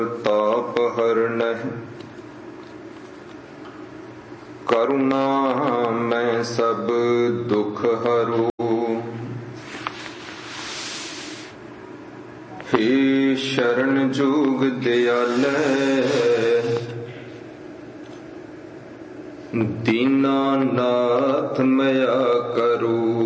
ਤਾਪ ਹਰਨਹਿ ਕਰੁਣਾ ਮੈਂ ਸਭ ਦੁਖ ਹਰੂ। ਹੇ ਸ਼ਰਨ ਜੋਗ ਦਿਆਲੈ ਦੀਨਾਨਾਥ ਮਇਆ ਕਰੂ।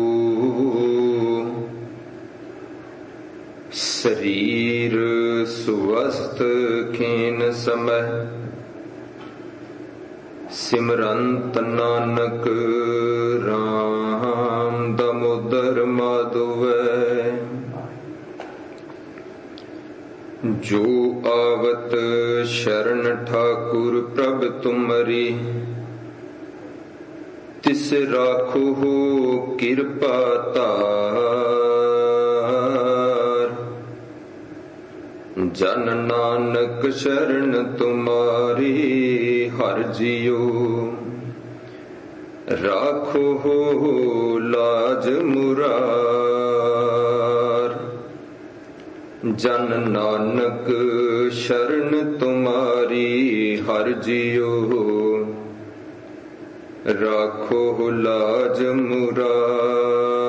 ਸਰੀਰ ਸੁਵਸਥ ਖੀਨ ਸਮਹਿ ਸਿਮਰੰਤ ਨਾਨਕ ਰਾਮ ਦਮੋਦਰ ਮਾਧਵੈ। ਜੋ ਆਵਤ ਸ਼ਰਨ ਠਾਕੁਰ ਪ੍ਰਭ ਤੁਮਰੀ ਤਿਸ ਰਾਖੋ ਕਿਰਪਾ ਧਾਰ। ਜਨ ਨਾਨਕ ਸ਼ਰਨ ਤੁਮਾਰੀ ਹਰਿ ਜੀਉ ਰਾਖੋ ਲਾਜ ਮੁਰਾਰ। ਜਨ ਨਾਨਕ ਸ਼ਰਨ ਤੁਮਾਰੀ ਹਰਿ ਜੀਉ ਰਾਖੋ ਲਾਜ ਮੁਰਾਰ।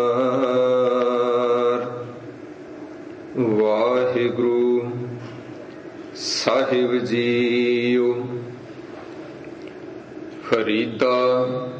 ਵਾਹਿਗੁਰੂ ਸਾਹਿਬ ਜੀਓ। ਫਰੀਦਾ